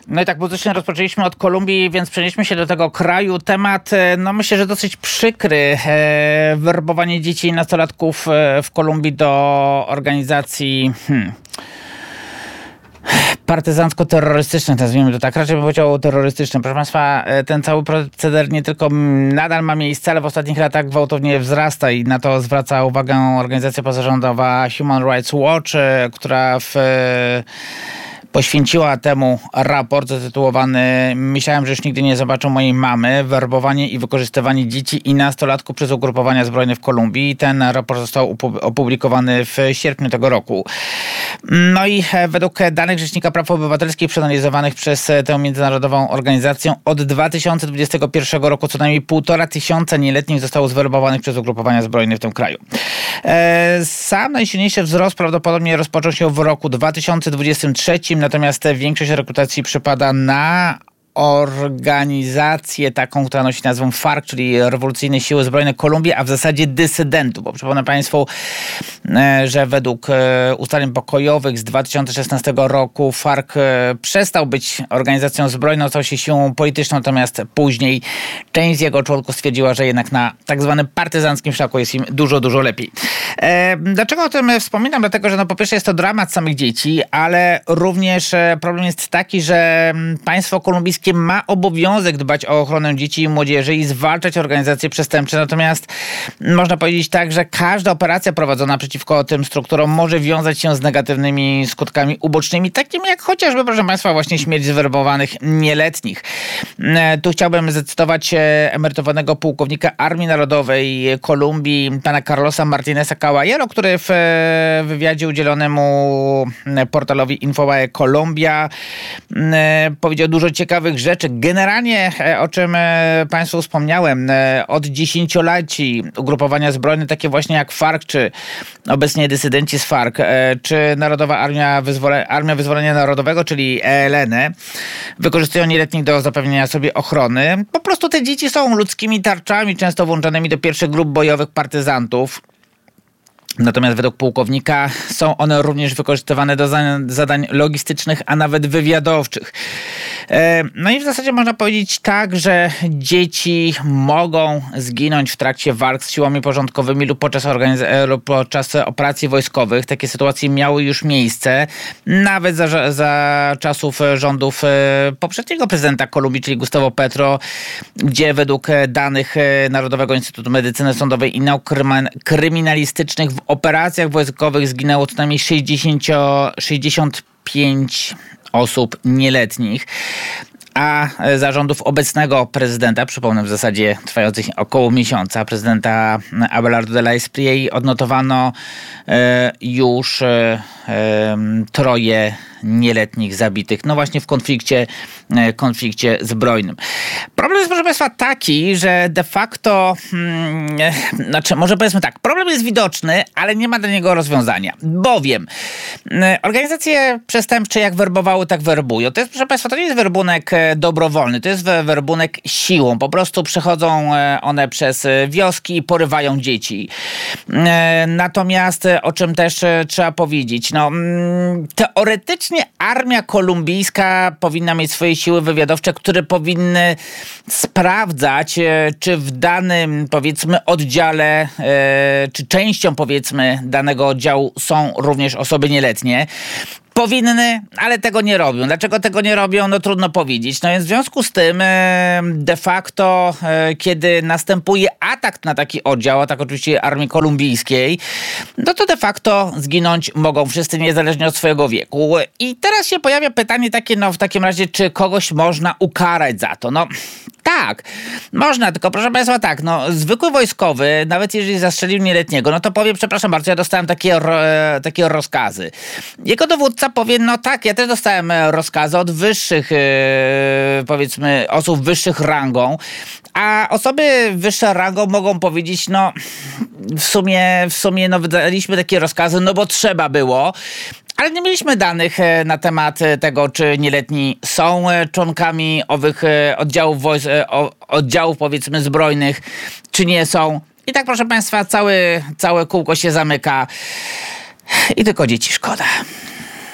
No i tak muzycznie rozpoczęliśmy od Kolumbii, więc przenieśmy się do tego kraju. Temat, no myślę, że dosyć przykry. Werbowanie dzieci i nastolatków w Kolumbii do organizacji partyzancko-terrorystycznych, nazwijmy to tak, raczej bym powiedział terrorystycznym. Proszę Państwa, ten cały proceder nie tylko nadal ma miejsce, ale w ostatnich latach gwałtownie wzrasta i na to zwraca uwagę organizacja pozarządowa Human Rights Watch, która poświęciła temu raport zatytułowany "Myślałem, że już nigdy nie zobaczą mojej mamy. Werbowanie i wykorzystywanie dzieci i nastolatków przez ugrupowania zbrojne w Kolumbii". Ten raport został opublikowany w sierpniu tego roku. No i według danych Rzecznika Praw Obywatelskich przeanalizowanych przez tę międzynarodową organizację od 2021 roku co najmniej 1500 nieletnich zostało zwerbowanych przez ugrupowania zbrojne w tym kraju. Sam najsilniejszy wzrost prawdopodobnie rozpoczął się w roku 2023, natomiast większość rekrutacji przypada na organizację taką, która nosi nazwę FARC, czyli Rewolucyjne Siły Zbrojne Kolumbii, a w zasadzie dysydentów, bo przypomnę Państwu, że według ustaleń pokojowych z 2016 roku FARC przestał być organizacją zbrojną, stał się siłą polityczną, natomiast później część z jego członków stwierdziła, że jednak na tak zwanym partyzanckim szlaku jest im dużo, dużo lepiej. Dlaczego o tym wspominam? Dlatego, że no po pierwsze jest to dramat samych dzieci, ale również problem jest taki, że państwo kolumbijskie ma obowiązek dbać o ochronę dzieci i młodzieży i zwalczać organizacje przestępcze. Natomiast można powiedzieć tak, że każda operacja prowadzona przeciwko tym strukturom może wiązać się z negatywnymi skutkami ubocznymi, takimi jak chociażby, proszę Państwa, właśnie śmierć zwerbowanych nieletnich. Tu chciałbym zacytować emerytowanego pułkownika Armii Narodowej Kolumbii, pana Carlosa Martineza Caballero, który w wywiadzie udzielonemu portalowi Infobae Colombia powiedział dużo ciekawych rzeczy. Generalnie, o czym Państwu wspomniałem, od dziesięcioleci ugrupowania zbrojne, takie właśnie jak FARC, czy obecnie dysydenci z FARC, czy Narodowa Armia Wyzwolenia Narodowego, czyli ELN, wykorzystują nieletnich do zapewnienia sobie ochrony. Po prostu te dzieci są ludzkimi tarczami, często włączonymi do pierwszych grup bojowych partyzantów. Natomiast według pułkownika są one również wykorzystywane do zadań logistycznych, a nawet wywiadowczych. No i w zasadzie można powiedzieć tak, że dzieci mogą zginąć w trakcie walk z siłami porządkowymi lub podczas operacji wojskowych. Takie sytuacje miały już miejsce, nawet za czasów rządów poprzedniego prezydenta Kolumbii, czyli Gustavo Petro, gdzie według danych Narodowego Instytutu Medycyny Sądowej i Nauk Kryminalistycznych w operacjach wojskowych zginęło co najmniej 65 osób nieletnich. A za rządów obecnego prezydenta, przypomnę w zasadzie trwających około miesiąca, prezydenta Abelardo de la Espriella, odnotowano już 3 nieletnich zabitych, no właśnie w konflikcie zbrojnym. Problem jest, proszę Państwa, taki, że de facto, może powiedzmy tak, problem jest widoczny, ale nie ma dla niego rozwiązania, bowiem organizacje przestępcze jak werbowały, tak werbują. To jest, proszę Państwa, to nie jest werbunek dobrowolny, to jest werbunek siłą. Po prostu przechodzą one przez wioski i porywają dzieci. Natomiast, o czym też trzeba powiedzieć, teoretycznie armia kolumbijska powinna mieć swoje siły wywiadowcze, które powinny sprawdzać, czy w danym, powiedzmy, oddziale, czy częścią, powiedzmy, danego oddziału są również osoby nieletnie. Powinny, ale tego nie robią. Dlaczego tego nie robią? No trudno powiedzieć. No więc w związku z tym de facto, kiedy następuje atak na taki oddział, atak oczywiście armii kolumbijskiej, no to de facto zginąć mogą wszyscy niezależnie od swojego wieku. I teraz się pojawia pytanie takie, w takim razie, czy kogoś można ukarać za to? Tak, można, tylko proszę Państwa tak, zwykły wojskowy, nawet jeżeli zastrzelił nieletniego, no to powie, przepraszam bardzo, ja dostałem takie rozkazy. Jego dowódca powie, tak, ja też dostałem rozkazy od wyższych, powiedzmy, osób wyższych rangą, a osoby wyższe rangą mogą powiedzieć, w sumie wydaliśmy takie rozkazy, bo trzeba było. Ale nie mieliśmy danych na temat tego, czy nieletni są członkami owych oddziałów, powiedzmy, zbrojnych, czy nie są. I tak, proszę Państwa, całe kółko się zamyka i tylko dzieci szkoda.